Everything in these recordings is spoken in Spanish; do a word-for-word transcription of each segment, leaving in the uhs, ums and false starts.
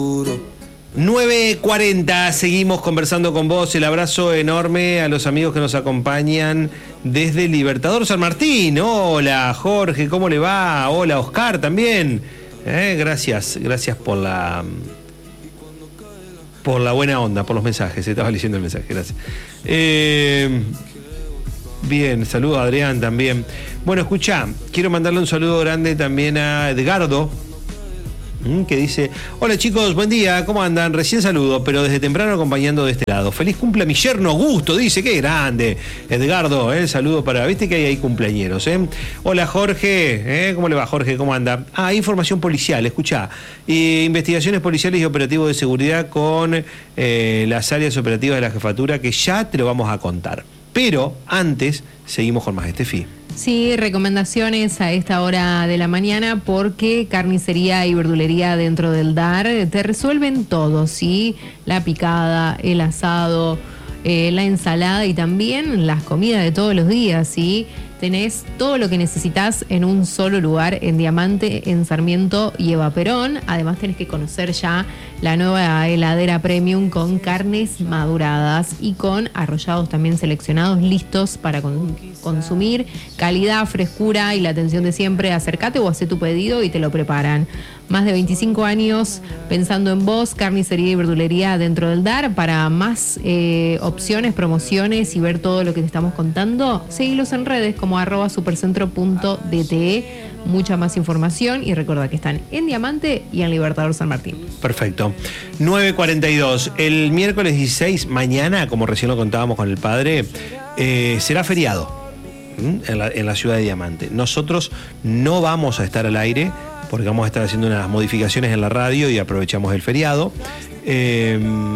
nueve cuarenta, seguimos conversando con vos. El abrazo enorme a los amigos que nos acompañan desde Libertador San Martín. Hola Jorge, ¿cómo le va? Hola Oscar también. Eh, gracias, gracias por la por la buena onda, por los mensajes. Estaba leyendo el mensaje, gracias. Eh, bien, saludo a Adrián también. Bueno, escuchá, quiero mandarle un saludo grande también a Edgardo, que dice: hola chicos, buen día, ¿cómo andan? Recién saludo, pero desde temprano acompañando de este lado. Feliz cumple a mi yerno Augusto, dice, qué grande. Edgardo, ¿eh? Saludo para, viste que hay ahí cumpleañeros, ¿eh? Hola Jorge, ¿eh? ¿Cómo le va Jorge? ¿Cómo anda? Ah, información policial, escuchá. Eh, investigaciones policiales y operativos de seguridad con eh, las áreas operativas de la jefatura, que ya te lo vamos a contar. Pero antes, seguimos con más Estefi. Sí, recomendaciones a esta hora de la mañana porque carnicería y verdulería dentro del D A R te resuelven todo, ¿sí? La picada, el asado, eh, la ensalada y también las comidas de todos los días, ¿sí? Tenés todo lo que necesitas en un solo lugar, en Diamante, en Sarmiento y Eva Perón. Además tenés que conocer ya la nueva heladera premium con carnes maduradas y con arrollados también seleccionados, listos para con- consumir. Calidad, frescura y la atención de siempre. Acércate o hacé tu pedido y te lo preparan. Más de veinticinco años pensando en vos, carnicería y verdulería dentro del D A R. Para más eh, opciones, promociones y ver todo lo que te estamos contando, seguilos en redes como arroba supercentro punto d t e. Mucha más información y recuerda que están en Diamante y en Libertador San Martín. Perfecto. nueve cuarenta y dos. El miércoles dieciséis, mañana, como recién lo contábamos con el padre, eh, será feriado en la, en la ciudad de Diamante. Nosotros no vamos a estar al aire porque vamos a estar haciendo unas modificaciones en la radio y aprovechamos el feriado. Eh,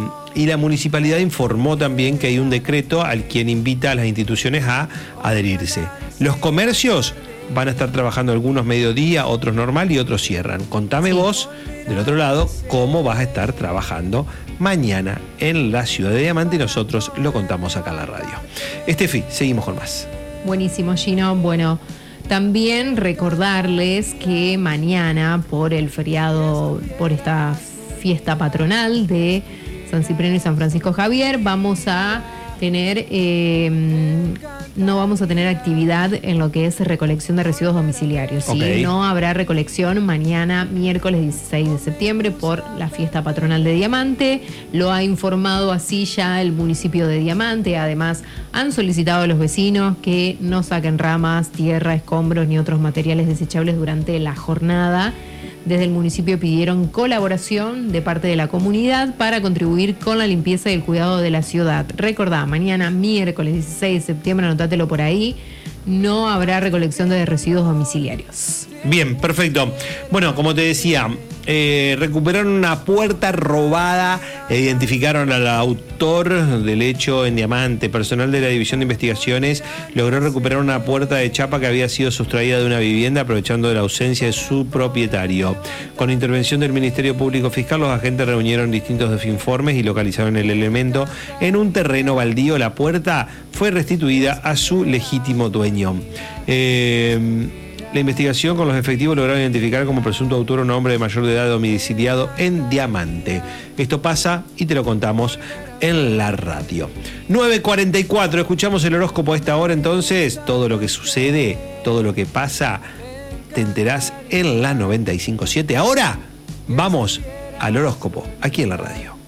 y la municipalidad informó también que hay un decreto al quien invita a las instituciones a adherirse. Los comercios van a estar trabajando algunos mediodía, otros normal y otros cierran. Contame sí. Vos, del otro lado, cómo vas a estar trabajando mañana en la ciudad de Diamante y nosotros lo contamos acá en la radio. Estefi, seguimos con más. Buenísimo, Gino. Bueno, también recordarles que mañana, por el feriado, por esta fiesta patronal de San Cipriano y San Francisco Javier, vamos a tener, eh, no vamos a tener actividad en lo que es recolección de residuos domiciliarios, ¿sí? Okay. No habrá recolección mañana, miércoles dieciséis de septiembre, por la fiesta patronal de Diamante. Lo ha informado así ya el municipio de Diamante. Además, han solicitado a los vecinos que no saquen ramas, tierra, escombros ni otros materiales desechables durante la jornada. Desde el municipio pidieron colaboración de parte de la comunidad para contribuir con la limpieza y el cuidado de la ciudad. Recordá, mañana miércoles dieciséis de septiembre, anotátelo por ahí, no habrá recolección de residuos domiciliarios. Bien, perfecto. Bueno, como te decía, eh, recuperaron una puerta robada e identificaron al autor del hecho en Diamante. Personal de la División de Investigaciones logró recuperar una puerta de chapa que había sido sustraída de una vivienda aprovechando de la ausencia de su propietario. Con intervención del Ministerio Público Fiscal, los agentes reunieron distintos informes y localizaron el elemento en un terreno baldío. La puerta fue restituida a su legítimo dueño. Eh... La investigación con los efectivos lograron identificar como presunto autor un hombre de mayor de edad domiciliado en Diamante. Esto pasa y te lo contamos en la radio. nueve cuarenta y cuatro, escuchamos el horóscopo a esta hora, entonces todo lo que sucede, todo lo que pasa, te enterás en la noventa y cinco punto siete. Ahora vamos al horóscopo aquí en la radio.